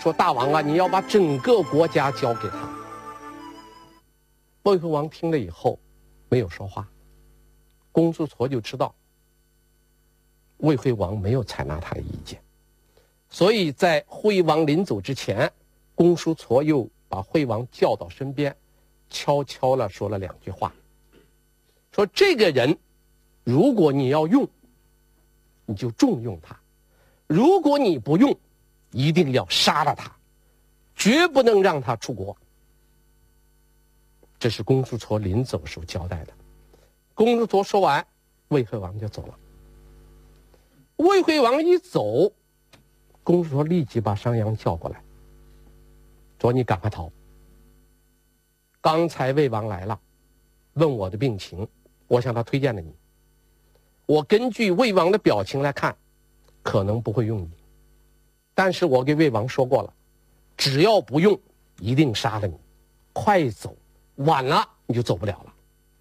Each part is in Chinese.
说大王啊，你要把整个国家交给他。魏惠王听了以后没有说话，公叔痤就知道魏惠王没有采纳他的意见，所以在惠王临走之前，公叔痤又把惠王叫到身边，悄悄地说了2句话，说这个人如果你要用，你就重用他，如果你不用，一定要杀了他，绝不能让他出国。这是公叔痤临走时候交代的。公叔痤说完，魏惠王就走了。魏惠王一走，公叔痤立即把商鞅叫过来，说你赶快逃，刚才魏王来了，问我的病情，我向他推荐了你，我根据魏王的表情来看，可能不会用你，但是我给魏王说过了，只要不用，一定杀了你，快走，晚了你就走不了了。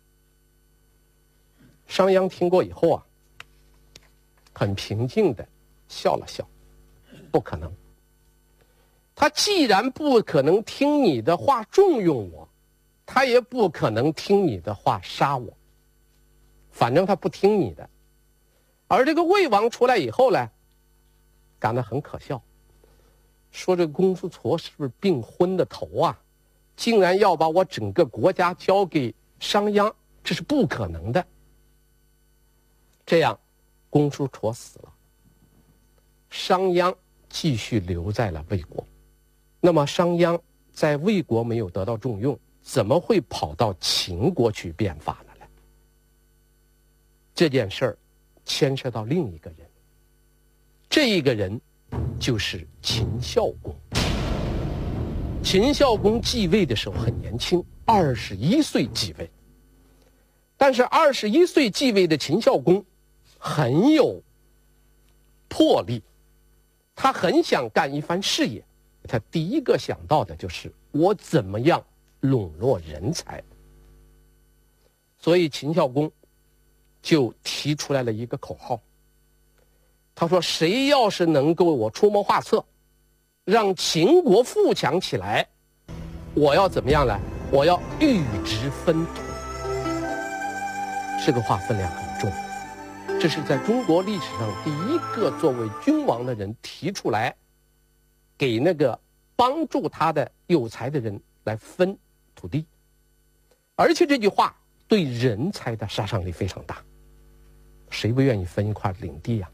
商鞅听过以后啊，很平静地笑了笑，不可能，他既然不可能听你的话重用我，他也不可能听你的话杀我，反正他不听你的。而这个魏王出来以后呢，感到很可笑，说这个公叔痤是不是病昏的头啊，竟然要把我整个国家交给商鞅，这是不可能的。这样公叔痤死了，商鞅继续留在了魏国。那么商鞅在魏国没有得到重用，怎么会跑到秦国去变法的呢？这件事儿牵涉到另一个人，这一个人就是秦孝公。秦孝公继位的时候很年轻，21岁继位。但是21岁继位的秦孝公很有魄力，他很想干一番事业。他第一个想到的就是我怎么样笼络人才。所以秦孝公就提出来了一个口号，他说谁要是能够我出谋划策，让秦国富强起来，我要怎么样呢？我要玉质分土。这个话分量很重，这是在中国历史上第一个作为君王的人提出来，给那个帮助他的有才的人来分土地。而且这句话对人才的杀伤力非常大，谁不愿意分一块领地呀？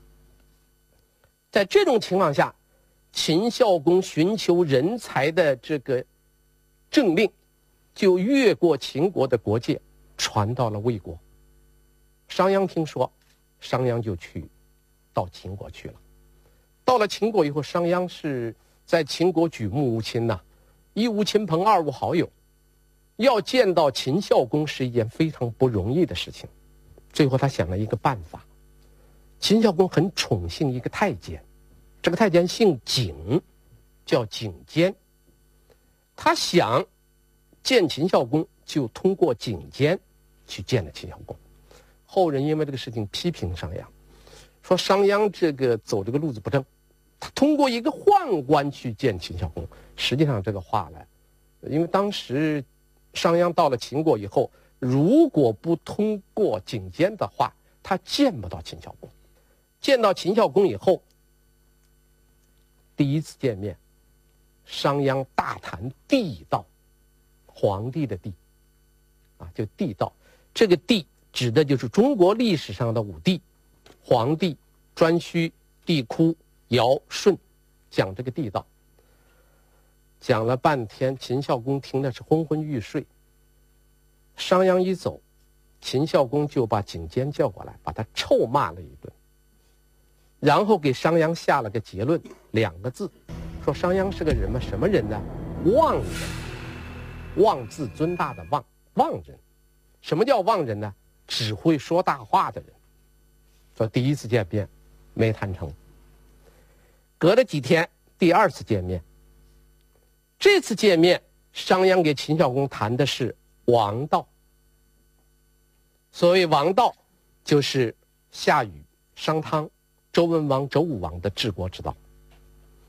在这种情况下，秦孝公寻求人才的这个政令就越过秦国的国界，传到了魏国。商鞅听说，商鞅就到秦国去了。到了秦国以后，商鞅是在秦国举目无亲呐，一无亲朋，二无好友，要见到秦孝公是一件非常不容易的事情。最后他想了一个办法，秦孝公很宠幸一个太监，这个太监姓景，叫景监。他想见秦孝公，就通过景监去见了秦孝公。后人因为这个事情批评商鞅，说商鞅这个走这个路子不正，他通过一个宦官去见秦孝公。实际上这个话呢，因为当时商鞅到了秦国以后，如果不通过景监的话，他见不到秦孝公。见到秦孝公以后，第一次见面，商鞅大谈地道，皇帝的帝啊，就地道。这个地指的就是中国历史上的5帝：黄帝、颛顼、帝喾、尧、舜，讲这个地道。讲了半天，秦孝公听的是昏昏欲睡。商鞅一走，秦孝公就把景监叫过来，把他臭骂了一顿，然后给商鞅下了个结论，2个字，说商鞅是个人嘛，什么人呢？妄人。妄自尊大的妄，妄人。什么叫妄人呢？只会说大话的人。说第一次见面没谈成，隔了几天第2次见面。这次见面，商鞅给秦孝公谈的是王道。所谓王道，就是夏禹、商汤、周文王、周武王的治国之道。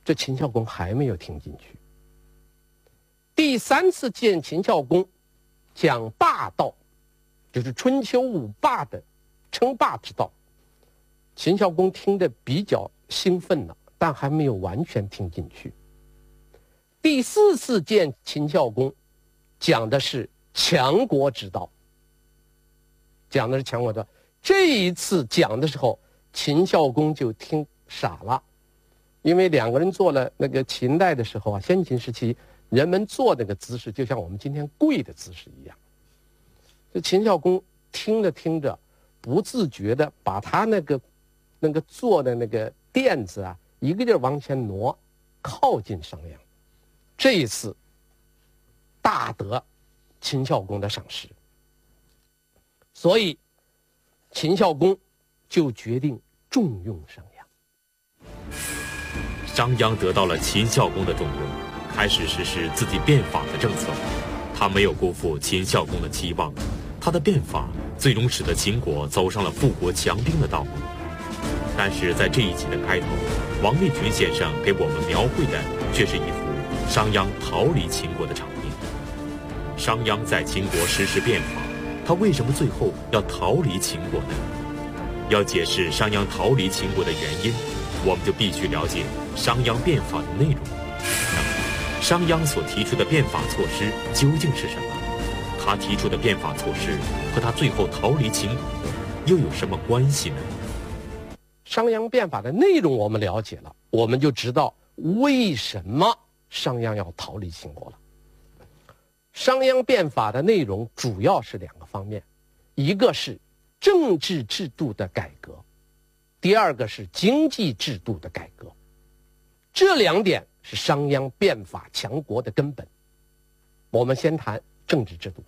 这秦孝公还没有听进去。第3次见秦孝公讲霸道，就是春秋五霸的称霸之道，秦孝公听得比较兴奋了，但还没有完全听进去。第4次见秦孝公讲的是强国之道，讲的是强国之道。这一次讲的时候，秦孝公就听傻了，因为两个人做了那个秦代的时候啊，先秦时期人们做那个姿势就像我们今天跪的姿势一样。这秦孝公听着听着，不自觉的把他那个做的那个垫子啊，一个劲儿往前挪，靠近商鞅。这一次大得秦孝公的赏识，所以秦孝公就决定重用商鞅。 商鞅得到了秦孝公的重用，开始实施自己变法的政策。他没有辜负秦孝公的期望，他的变法最终使得秦国走上了富国强兵的道路。但是在这一集的开头，王立群先生给我们描绘的却是一幅商鞅逃离秦国的场面。商鞅在秦国实施变法，他为什么最后要逃离秦国呢？要解释商鞅逃离秦国的原因，我们就必须了解商鞅变法的内容。那么，商鞅所提出的变法措施究竟是什么？他提出的变法措施和他最后逃离秦国又有什么关系呢？ 商鞅变法的内容我们了解了，我们就知道为什么商鞅要逃离秦国了。商鞅变法的内容主要是2个方面，一个是政治制度的改革，第2个是经济制度的改革。这2点是商鞅变法强国的根本。我们先谈政治制度。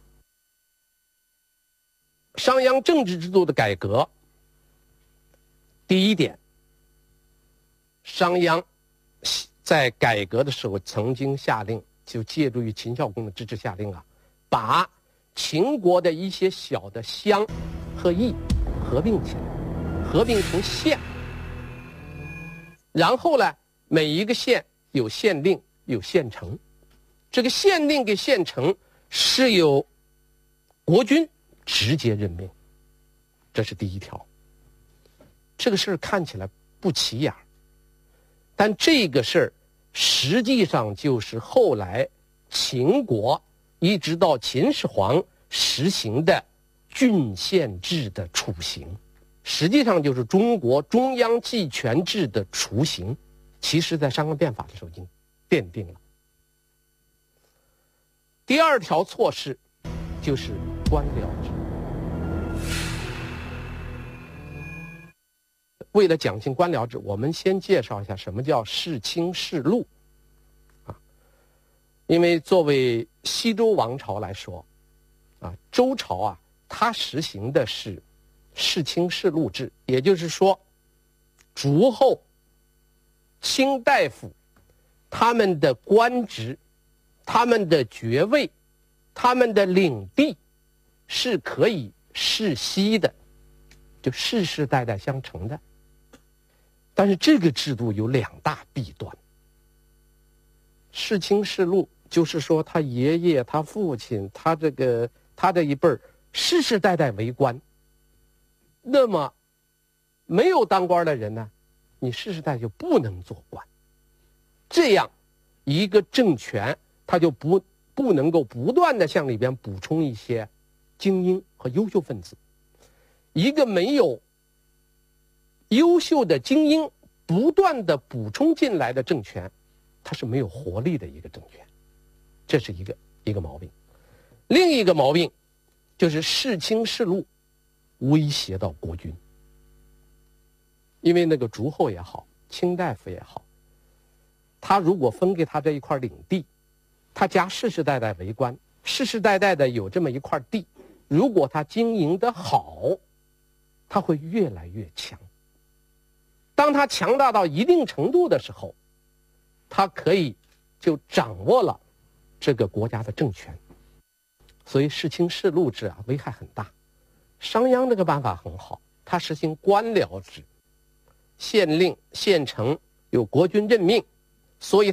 商鞅政治制度的改革，第1点，商鞅在改革的时候曾经下令，就借助于秦孝公的支持下令啊，把秦国的一些小的乡和邑合并起来，合并成县。然后呢，每一个县有县令，有县丞。这个县令跟县丞是由国君直接任命，这是第1条。这个事儿看起来不起眼，但这个事儿实际上就是后来秦国一直到秦始皇实行的郡县制的雏形，实际上就是中国中央集权制的雏形，其实在商鞅变法的时候已经奠定了。第2条措施就是官僚制。为了讲清官僚制，我们先介绍一下什么叫世卿世禄啊。因为作为西周王朝来说啊，周朝啊，它实行的是世卿世禄制，也就是说诸侯、卿大夫他们的官职、他们的爵位、他们的领地是可以世袭的，就世世代代相承的。但是这个制度有2大弊端。世卿世禄就是说他爷爷、他父亲、他这一辈儿世世代代为官，那么没有当官的人呢，你世世代代就不能做官。这样一个政权他就不能够不断的向里边补充一些精英和优秀分子。一个没有优秀的精英不断的补充进来的政权，它是没有活力的一个政权，这是一个毛病。另一个毛病就是世卿世禄威胁到国君，因为那个诸侯也好，卿大夫也好，他如果分给他这一块领地，他家世世代代为官，世世代代的有这么一块地，如果他经营得好，他会越来越强。当他强大到一定程度的时候，他可以就掌握了这个国家的政权。所以世卿世禄制啊，危害很大。商鞅这个办法很好，他实行官僚制，县令、县丞由国君任命， 所以